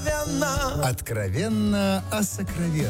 Откровенно о сокровенном.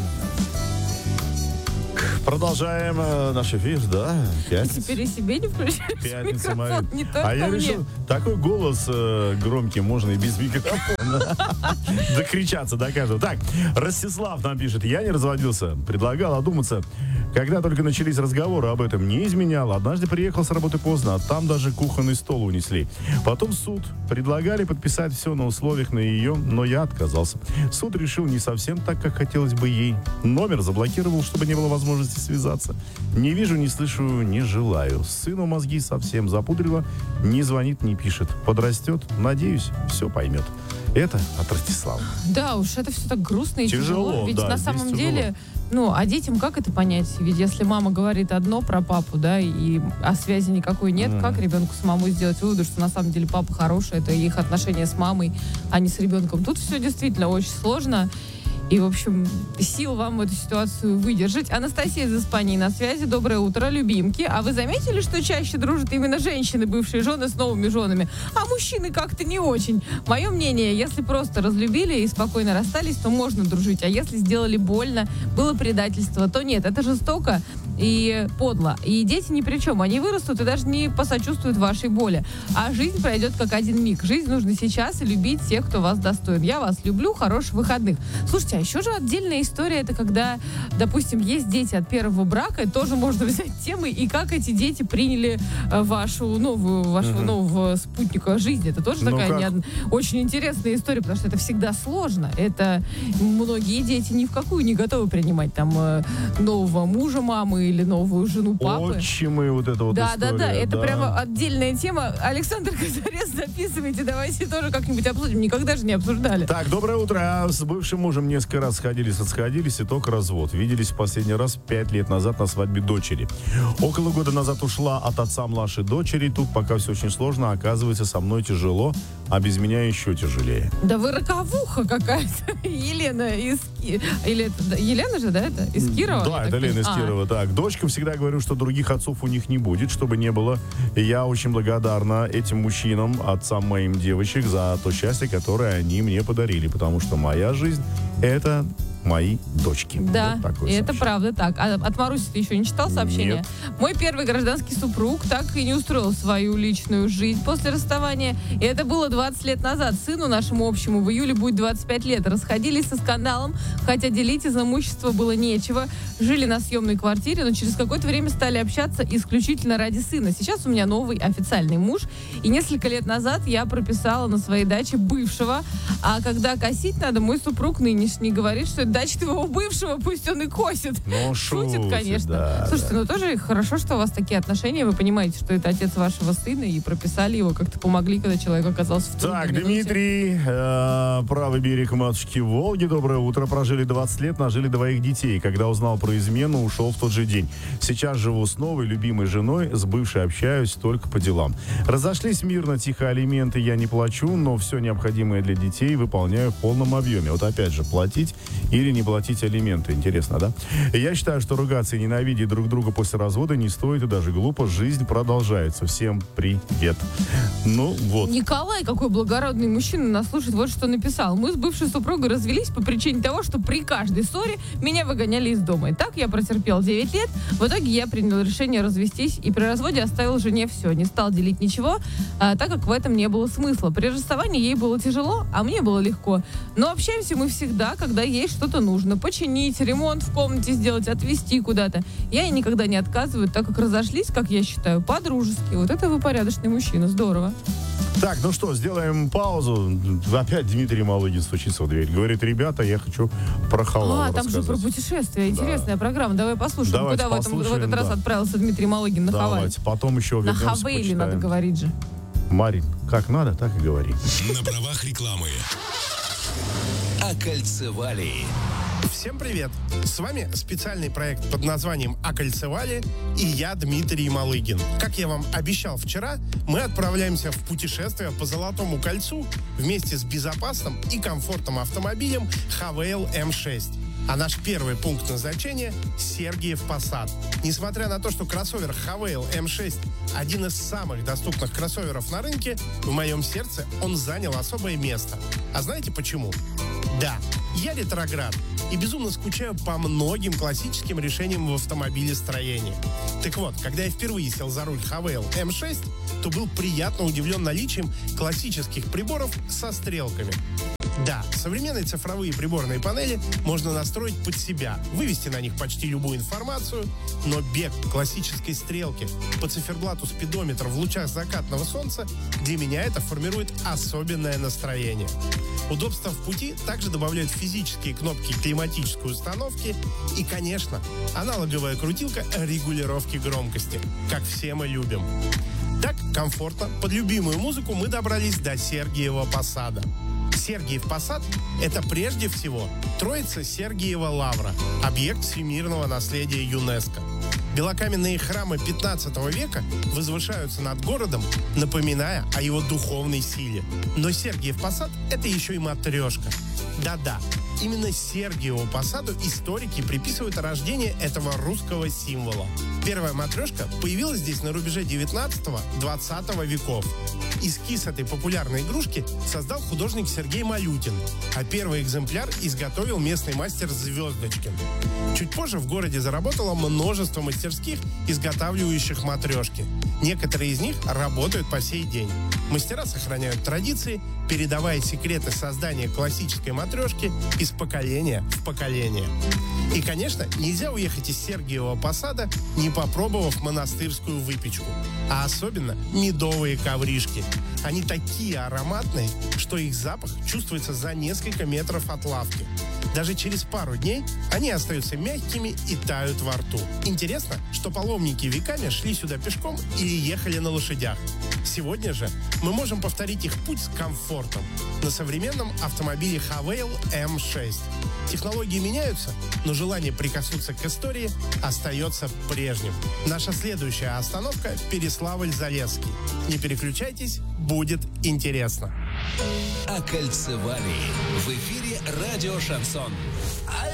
Продолжаем наш эфир, да? Пятница. Теперь и себе не включаешь Пятница, микрофон, не только я мне. решил, такой голос громкий, можно и без микрофона. Докричаться до каждого. Так, Ростислав нам пишет: я не разводился, предлагал одуматься. Когда только начались разговоры об этом, не изменял. Однажды приехал с работы поздно, а там даже кухонный стол унесли. Потом суд. Предлагали подписать все на условиях на ее, но я отказался. Суд решил не совсем так, как хотелось бы ей. Номер заблокировал, чтобы не было возможности связаться. Не вижу, не слышу, не желаю. Сыну мозги совсем запудрило. Не звонит, не пишет. Подрастет, надеюсь, все поймет. Это от Ростислава. Да уж, это все так грустно и Тяжело, Ведь да, на здесь самом тяжело. деле, а детям как это понять? Ведь если мама говорит одно про папу, да, и связи никакой нет, как ребенку самому сделать выводы, что на самом деле папа хороший, это их отношения с мамой, а не с ребенком? Тут все действительно очень сложно. И, в общем, сил вам эту ситуацию выдержать. Анастасия из Испании на связи. Доброе утро, любимки. А вы заметили, что чаще дружат именно женщины, бывшие жены, с новыми женами? А мужчины как-то не очень. Мое мнение, если просто разлюбили и спокойно расстались, то можно дружить. А если сделали больно, было предательство, то нет. Это жестоко и подло. И дети ни при чем. Они вырастут и даже не посочувствуют вашей боли. А жизнь пройдет как один миг. Жизнь нужно сейчас и любить тех, кто вас достоин. Я вас люблю. Хороших выходных. Слушайте, а еще же отдельная история, это когда, допустим, есть дети от первого брака, и тоже можно взять темы, и как эти дети приняли вашего нового спутника жизни. Это тоже такая очень интересная история, потому что это всегда сложно. Это многие дети ни в какую не готовы принимать там нового мужа мамы или новую жену папы. Отчимы, вот это вот история. Да, это прямо отдельная тема. Александр Казарец, записывайте, давайте тоже как-нибудь обсудим. Никогда же не обсуждали. Так, доброе утро. С бывшим мужем несколько раз сходились, и только развод. Виделись в последний раз 5 лет назад на свадьбе дочери. Около года назад ушла от отца младшей дочери. Тут пока все очень сложно. Оказывается, со мной тяжело, а без меня еще тяжелее. Да вы роковуха какая-то. Елена из... Елена же, да, это? Из Кирова? Да, это Лена из Кирова. Так, дочкам всегда говорю, что других отцов у них не будет, чтобы не было. И я очень благодарна этим мужчинам, отцам моим девочек, за то счастье, которое они мне подарили. Потому что моя жизнь — это мои дочки. Да, вот такое это сообщение. правда так. А от Маруси ты еще не читал сообщение? Нет. Мой первый гражданский супруг так и не устроил свою личную жизнь после расставания. И это было 20 лет назад. Сыну нашему общему в июле будет 25 лет. Расходились со скандалом, хотя делить из имущества было нечего. Жили на съемной квартире, но через какое-то время стали общаться исключительно ради сына. Сейчас у меня новый официальный муж. И несколько лет назад я прописала на своей даче бывшего. А когда косить надо, мой супруг нынешний говорит, что это дача твоего бывшего, пусть он и косит. Ну, Шутит, конечно. Да, слушайте, тоже хорошо, что у вас такие отношения. Вы понимаете, что это отец вашего сына, и прописали его, как-то помогли, когда человек оказался в трудной Так, минуте. Дмитрий, правый берег матушки Волги. Доброе утро. Прожили 20 лет, нажили 2 детей. Когда узнал про измену, ушел в тот же день. Сейчас живу с новой любимой женой, с бывшей общаюсь только по делам. Разошлись мирно, тихо, алименты я не плачу, но все необходимое для детей выполняю в полном объеме. Вот опять же, платить или не платить алименты. Интересно, да? Я считаю, что ругаться и ненавидеть друг друга после развода не стоит и даже глупо. Жизнь продолжается. Всем привет. Ну, вот. Николай, какой благородный мужчина, нас слушает, вот что написал. Мы с бывшей супругой развелись по причине того, что при каждой ссоре меня выгоняли из дома. И так я протерпел 9 лет. В итоге я принял решение развестись и при разводе оставил жене все. Не стал делить ничего, так как в этом не было смысла. При расставании ей было тяжело, а мне было легко. Но общаемся мы всегда, когда есть что-то нужно. Починить, ремонт в комнате сделать, отвезти куда-то. Я ей никогда не отказываю, так как разошлись, как я считаю, по-дружески. Вот это вы порядочный мужчина. Здорово. Так, ну что, сделаем паузу. Опять Дмитрий Малыгин стучится в дверь. Говорит, ребята, я хочу про халал там же про путешествия. Интересная программа. Давай послушаем. Давайте Куда послушаем, в этот раз отправился Дмитрий Малыгин? На Хавай. Давайте, потом еще На вернемся, Хавейли почитаем. надо говорить же. Марин, как надо, так и говори. На правах рекламы. Окольцевали. Всем привет! С вами специальный проект под названием «Окольцевали» и я, Дмитрий Малыгин. Как я вам обещал вчера, мы отправляемся в путешествие по Золотому кольцу вместе с безопасным и комфортным автомобилем Хавейл М6. А наш первый пункт назначения – Сергиев Посад. Несмотря на то, что кроссовер Хавейл М6 – один из самых доступных кроссоверов на рынке, в моем сердце он занял особое место. А знаете почему? Да, я ретроград и безумно скучаю по многим классическим решениям в автомобилестроении. Так вот, когда я впервые сел за руль Havail M6, то был приятно удивлен наличием классических приборов со стрелками. Да, современные цифровые приборные панели можно настроить под себя, вывести на них почти любую информацию, но бег классической стрелки по циферблату спидометра в лучах закатного солнца для меня это формирует особенное настроение. Удобства в пути также добавляют физические кнопки климатической установки и, конечно, аналоговая крутилка регулировки громкости, как все мы любим. Так комфортно под любимую музыку мы добрались до Сергиева Посада. Сергиев Посад – это прежде всего Троица Сергиева Лавра, объект всемирного наследия ЮНЕСКО. Белокаменные храмы 15 века возвышаются над городом, напоминая о его духовной силе. Но Сергиев Посад – это еще и матрешка. Да-да, именно Сергиеву Посаду историки приписывают рождение этого русского символа. Первая матрешка появилась здесь на рубеже 19-20 веков. Эскиз этой популярной игрушки создал художник Сергей Малютин, а первый экземпляр изготовил местный мастер Звездочкин. Чуть позже в городе заработало множество мастерских, изготавливающих матрешки. Некоторые из них работают по сей день. Мастера сохраняют традиции, передавая секреты создания классической матрешки из поколения в поколение. И, конечно, нельзя уехать из Сергиева Посада, не попробовав монастырскую выпечку. А особенно медовые ковришки. Они такие ароматные, что их запах чувствуется за несколько метров от лавки. Даже через пару дней они остаются мягкими и тают во рту. Интересно, что паломники веками шли сюда пешком или ехали на лошадях. Сегодня же мы можем повторить их путь с комфортом на современном автомобиле Havail M6. Технологии меняются, но желание прикоснуться к истории остается прежним. Наша следующая остановка – Переславль-Залесский. Не переключайтесь, будет интересно. Окольцевали. В эфире радио «Шансон».